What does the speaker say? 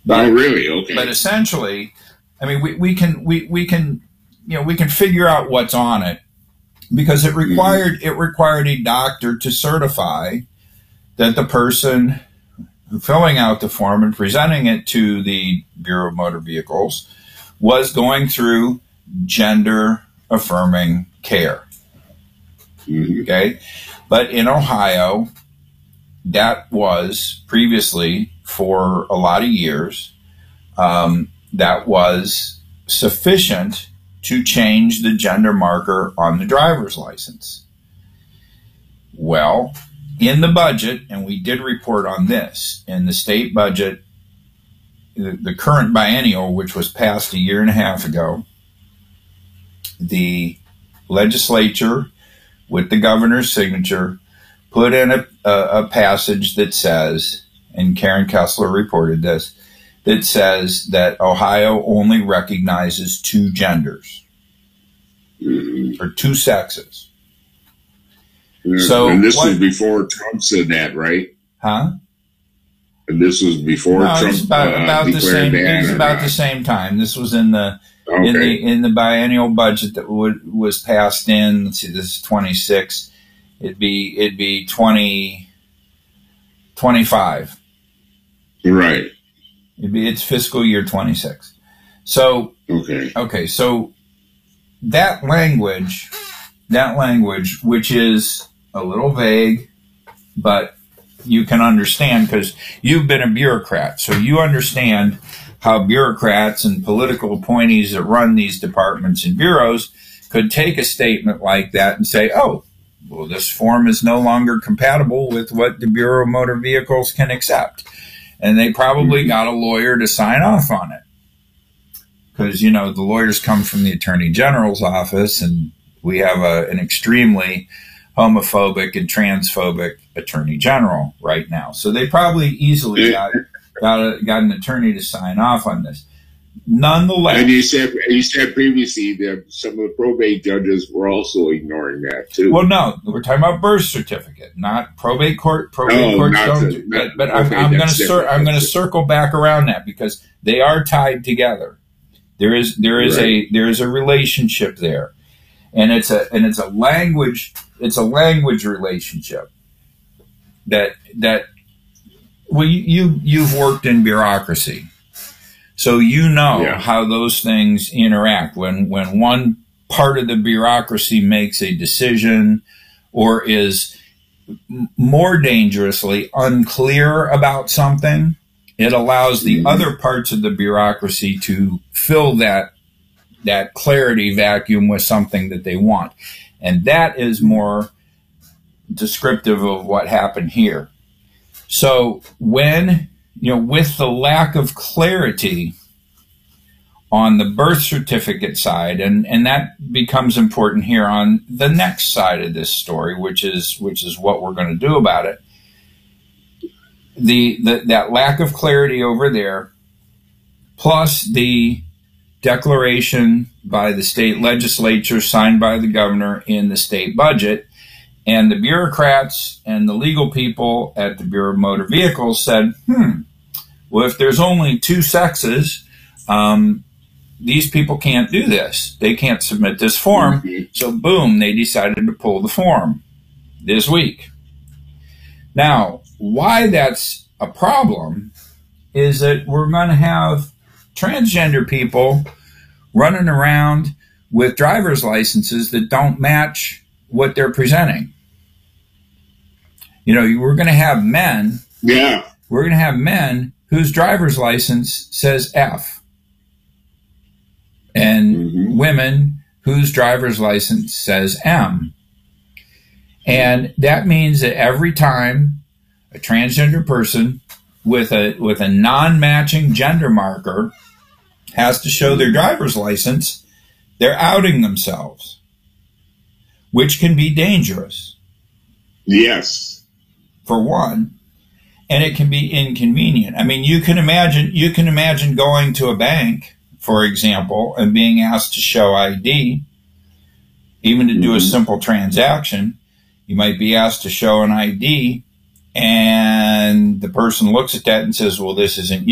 Oh, really? Okay. But essentially, I mean, we can figure out what's on it, because it required a doctor to certify that the person filling out the form and presenting it to the Bureau of Motor Vehicles was going through gender affirming care. Okay. But in Ohio, that was previously, for a lot of years, that was sufficient to change the gender marker on the driver's license. Well, in the budget, and we did report on this, in the state budget, the current biennial, which was passed a year and a half ago, the legislature, with the governor's signature, put in a passage that says, and Karen Kessler reported this, that says that Ohio only recognizes two genders, or two sexes. So, and this was before Trump said that, right? Huh? And this was before Trump it was about the same. It was about the same time. This was in the in the biennial budget that was passed in. Let's see, this is 26. It'd be 2025. Right. It's fiscal year 26. So okay. So that language, which is a little vague, but you can understand because you've been a bureaucrat, so you understand how bureaucrats and political appointees that run these departments and bureaus could take a statement like that and say, oh, well, this form is no longer compatible with what the Bureau of Motor Vehicles can accept. And they probably got a lawyer to sign off on it. Because, the lawyers come from the Attorney General's office, and we have an extremely homophobic and transphobic Attorney General right now. So they probably easily got an attorney to sign off on this. Nonetheless, and you said previously that some of the probate judges were also ignoring that too. Well, no, we're talking about birth certificate, not probate court. Probate courts don't. But I'm going to circle back around that because they are tied together. There is a relationship there, and it's a language relationship that well, you've worked in bureaucracy. So how those things interact. When one part of the bureaucracy makes a decision or is more dangerously unclear about something, it allows the other parts of the bureaucracy to fill that clarity vacuum with something that they want. And that is more descriptive of what happened here. So when with the lack of clarity on the birth certificate side, and that becomes important here on the next side of this story, which is what we're going to do about it. That lack of clarity over there, plus the declaration by the state legislature signed by the governor in the state budget, and the bureaucrats and the legal people at the Bureau of Motor Vehicles said, well, if there's only two sexes, these people can't do this. They can't submit this form. So, boom, they decided to pull the form this week. Now, why that's a problem is that we're going to have transgender people running around with driver's licenses that don't match what they're presenting. We're going to have men. Yeah. We're going to have men whose driver's license says F, and women whose driver's license says M. And that means that every time a transgender person with a non-matching gender marker has to show their driver's license, they're outing themselves, which can be dangerous. Yes. For one. And it can be inconvenient. I mean, you can imagine going to a bank, for example, and being asked to show ID, even to do a simple transaction. You might be asked to show an ID, and the person looks at that and says, well, this isn't